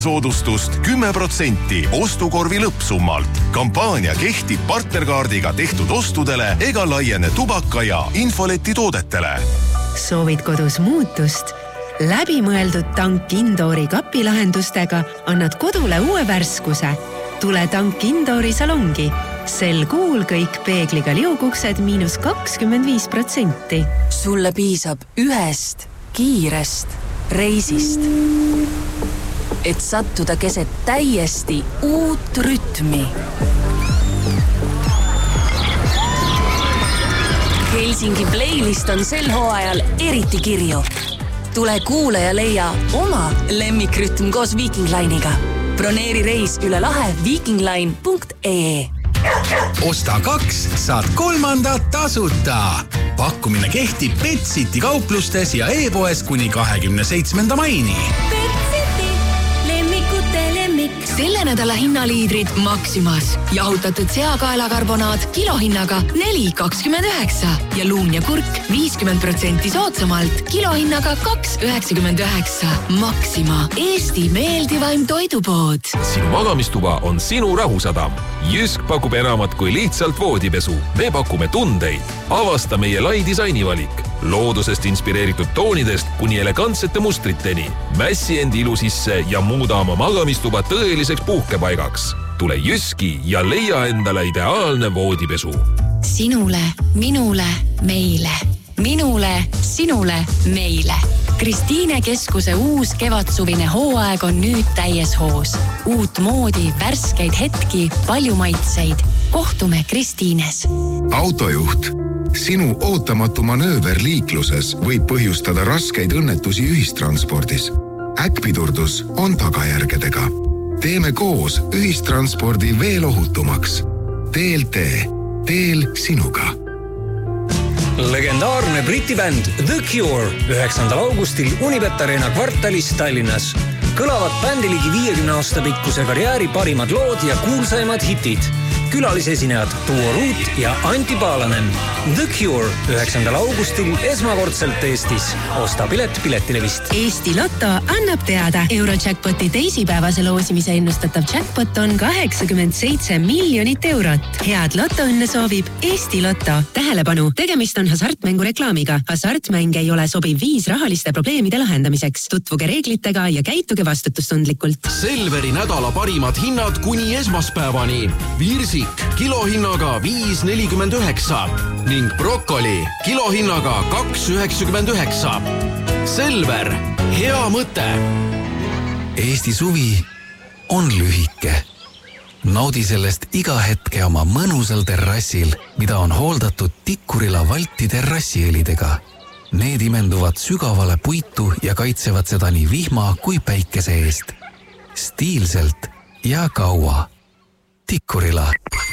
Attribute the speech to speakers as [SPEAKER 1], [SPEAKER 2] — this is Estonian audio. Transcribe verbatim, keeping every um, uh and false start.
[SPEAKER 1] soodustust kümme protsenti ostukorvi lõppsummalt. Kampaania kehtib partnerkaardiga tehtud ostudele ega laiene tubaka ja infoleti toodetele.
[SPEAKER 2] Soovid kodus muutust? Läbimõeldud tank Indoori kapilahendustega annad kodule uue värskuse. Tule tank Indoori salongi. Sel kuul kõik peegliga liuguksed miinus kakskümmend viis protsenti.
[SPEAKER 3] Sulle piisab ühest kiirest reisist, et sattuda keset täiesti uut rütmi. Helsingi playlist on sel hooajal eriti kirju. Tule kuule ja leia oma lemmikrütm koos Viking Line'iga. Broneeri reis üle lahe vikingline punkt ee.
[SPEAKER 4] Osta kaks, saad kolmandat tasuta. Pakkumine kehtib Petsiti kauplustes ja e-poes kuni kahekümne seitsmenda maini.
[SPEAKER 5] Petsiti, lemmikute lemmik. Selle nädala hinnaliidrid Maximas. Jahutatud seakaelakarbonaat kilohinnaga neli kakskümmend üheksa ja luun ja kurk viiskümmend protsenti soodsamalt kilohinnaga kaks üheksakümmend üheksa. Maxima, Eesti meeldivaim toidupood.
[SPEAKER 6] Sinu magamistuba on sinu rahusadam. Jysk pakub enamat kui lihtsalt voodipesu. Me pakume tundeid. Avasta meie lai disainivalik. Loodusest inspireeritud toonidest kuni elegantsete mustriteni. Mässi end ilu sisse ja muuda oma magamistuba tõeliseks puhkepaigaks. Tule Jyski ja leia endale ideaalne voodipesu.
[SPEAKER 5] Sinule, minule, meile. Minule, sinule, meile. Kristiine keskuse uus kevadsuvine hooaeg on nüüd täies hoos. Uut moodi, värskeid hetki, palju maitseid. Kohtume Kristiines.
[SPEAKER 7] Autojuht. Sinu ootamatu manööver liikluses võib põhjustada raskeid õnnetusi ühistranspordis. Äkkpidurdus on tagajärgedega. Teeme koos ühistranspordi veel ohutumaks. T L T. Teel sinuga.
[SPEAKER 8] Legendaarne Briti bänd The Cure üheksandal augustil Unibet Arena kvartalis Tallinnas. Kõlavad bändi ligi viiekümne aasta pikkuse karjääri parimad lood ja kuulsaimad hitid. Külalisesinejad Duo Root ja Anti Paalanen. The Cure üheksandal augustil esmakordselt Eestis. Osta pilet Piletilevist.
[SPEAKER 2] Eesti Lotto annab teada. Eurojackpoti teisipäevase loosimise ennustatav jackpot on kaheksakümmend seitse miljonit eurot. Head lotoõnne soovib Eesti Lotto. Tähelepanu, tegemist on hasartmängu reklaamiga. Hasartmäng ei ole sobiv viis rahaliste probleemide lahendamiseks. Tutvuge reeglitega ja käituge vastutustundlikult.
[SPEAKER 9] Selveri nädala parimad hinnad kuni esmaspäevani. Virsi kilohinnaga viis nelikümmend üheksa ning brokoli kilohinnaga kaks üheksakümmend üheksa. Selver, hea mõte.
[SPEAKER 4] Eesti suvi on lühike. Naudi sellest iga hetke oma mõnusal terrassil, mida on hooldatud Tikkurila Valti terrassielidega. Need imenduvad sügavale puitu ja kaitsevad seda nii vihma kui päikese eest. Stiilselt ja kaua. Tikkurila.